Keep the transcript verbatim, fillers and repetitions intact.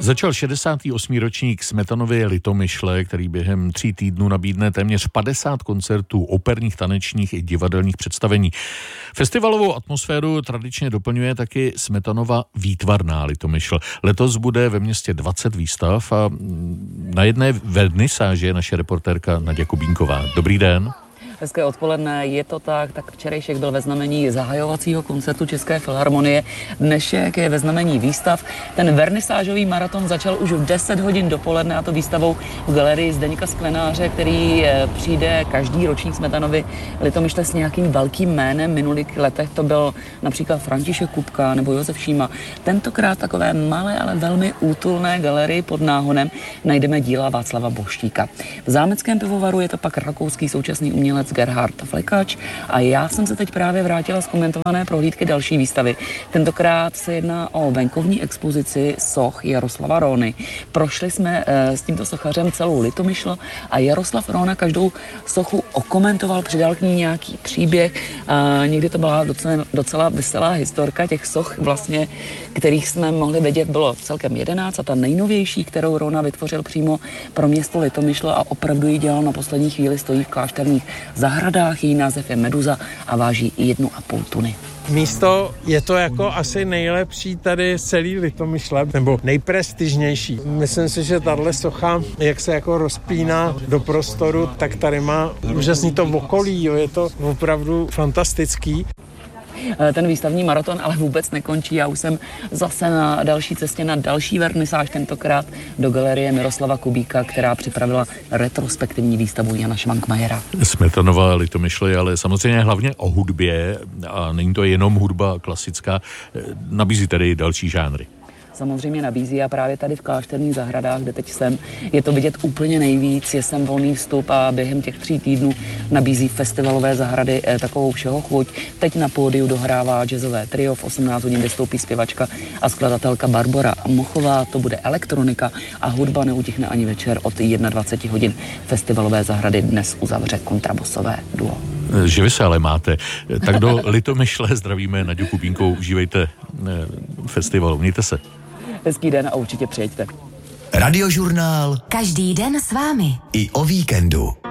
Začal šedesátý osmý ročník Smetanovy Litomyšle, který během tří týdnů nabídne téměř padesát koncertů, operních, tanečních i divadelních představení. Festivalovou atmosféru tradičně doplňuje taky Smetanova výtvarná Litomyšl. Letos bude ve městě dvacet výstav a na jedné vernisáži je naše reportérka Naděja Kubínková. Dobrý den. Hezké odpoledne, je to tak, tak včerejšek byl ve znamení zahajovacího koncertu České filharmonie, dnešek je ve znamení výstav. Ten vernisážový maraton začal už v deset hodin dopoledne, a to výstavou v galerii Zdeňka Sklenáře, který přijde každý ročník Smetanovy Litomyšle s nějakým velkým jménem. V minulých letech to byl například František Kupka nebo Josef Šíma. Tentokrát takové malé, ale velmi útulné galerii pod Náhonem najdeme díla Václava Boštíka. V zámeckém pivovaru je to pak rakouský současný umělec Gerhard Flekač a já jsem se teď právě vrátila z komentované prohlídky další výstavy. Tentokrát se jedná o venkovní expozici soch Jaroslava Róny. Prošli jsme e, s tímto sochařem celou Litomyšl a Jaroslav Róna každou sochu okomentoval, přidal k ní nějaký příběh. A někdy to byla docela, docela veselá historka těch soch, vlastně, kterých jsme mohli vidět, bylo celkem jedenáct a ta nejnovější, kterou Róna vytvořil přímo pro město Litomyšl a opravdu ji dělal na poslední chvíli, stojí v klášterních zahradách, její název je Meduza a váží jednu a půl tuny. Místo je to jako asi nejlepší tady celý Litomyšle, nebo nejprestižnější. Myslím si, že tahle socha, jak se jako rozpíná do prostoru, tak tady má úžasný to okolí, jo, je to opravdu fantastický. Ten výstavní maraton ale vůbec nekončí. Já už jsem zase na další cestě na další vernisáž, tentokrát do galerie Miroslava Kubíka, která připravila retrospektivní výstavu Jana Švankmajera. Smetanova Litomyšl je ale samozřejmě hlavně o hudbě a není to jenom hudba klasická, nabízí tedy další žánry. Samozřejmě nabízí a právě tady v klášterních zahradách, kde teď jsem, je to vidět úplně nejvíc, je sem volný vstup a během těch tří týdnů nabízí festivalové zahrady eh, takovou všeho chuť. Teď na pódiu dohrává jazzové trio, v osmnáct hodin vystoupí zpěvačka a skladatelka Barbora Mochová, to bude elektronika a hudba neutichne ani večer od dvacet jedna hodin. Festivalové zahrady dnes uzavře kontrabasové duo. Že vy se ale máte. Tak do Litomyšle zdravíme Naďu Kubínkou, užívejte festivalu, mějte se. Hezký den a určitě přijeďte. Radiožurnál. Každý den s vámi. I o víkendu.